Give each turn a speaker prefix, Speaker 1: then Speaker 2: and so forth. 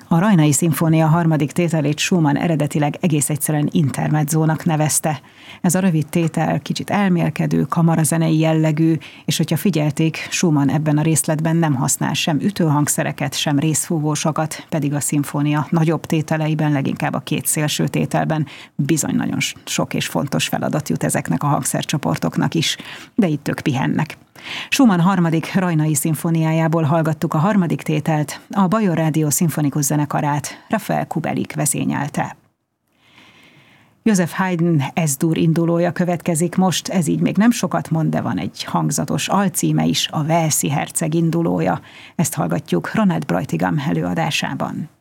Speaker 1: A Rajnai Szimfónia harmadik tételét Schumann eredetileg egész egyszerűen intermezzónak nevezte. Ez a rövid tétel kicsit elmélkedő, kamarazenei jellegű, és hogyha figyelték, Schumann ebben a részletben nem használ sem ütőhangszereket, sem részfúvósokat, pedig a szimfónia nagyobb tételeiben, leginkább a két szélső tételben bizony nagyon sok és fontos feladat jut ezeknek a hangszercsoportoknak is, de itt ők pihennek. Schumann harmadik Rajnai szimfóniájából hallgattuk a harmadik tételt, a Bajor Rádió szimfonikus zenekarát Rafael Kubelik vezényelte. Joseph Haydn S-dur indulója következik most, ez így még nem sokat mond, de van egy hangzatos alcíme is, a Walesi herceg indulója. Ezt hallgatjuk Ronald Bräutigam előadásában.